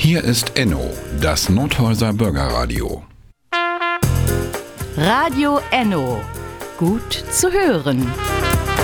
Hier ist Enno, das Nothäuser Bürgerradio. Radio Enno. Gut zu hören.